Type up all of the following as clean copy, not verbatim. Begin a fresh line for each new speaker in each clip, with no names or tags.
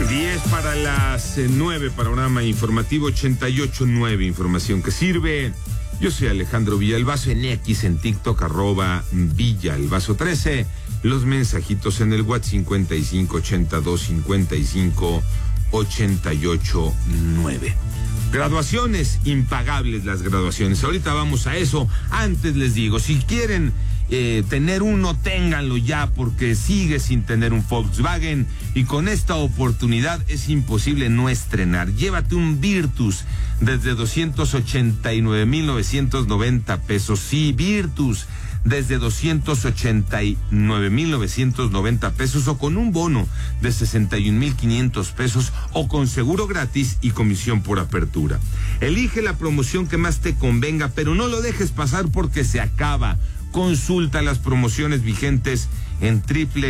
10 para las 9, panorama informativo 88.9, información que sirve. Yo soy Alejandro Villalbazo, en X, en TikTok, @Villalbazo13. Los mensajitos en el WhatsApp 5582558889. Graduaciones, impagables las graduaciones. Ahorita vamos a eso. Antes les digo, si quieren tener uno, ténganlo ya, porque sigue sin tener un Volkswagen y con esta oportunidad es imposible no estrenar. Llévate un Virtus desde 289,990 pesos. Sí, Virtus desde 289,990 pesos, o con un bono de 61,500 pesos, o con seguro gratis y comisión por apertura. Elige la promoción que más te convenga, pero no lo dejes pasar porque se acaba. Consulta las promociones vigentes en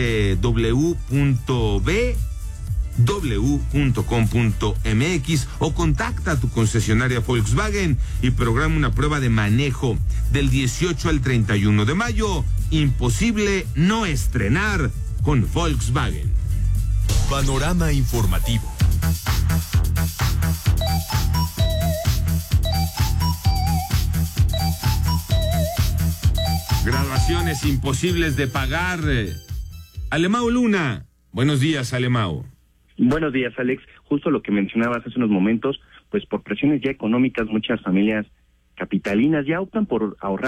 www.bw.com.mx o contacta a tu concesionaria Volkswagen y programa una prueba de manejo del 18 al 31 de mayo. Imposible no estrenar con Volkswagen.
Panorama informativo.
Graduaciones imposibles de pagar. Alemao Luna. Buenos días, Alemao.
Buenos días, Alex. Justo lo que mencionabas hace unos momentos, pues por presiones ya económicas, muchas familias capitalinas ya optan por ahorrar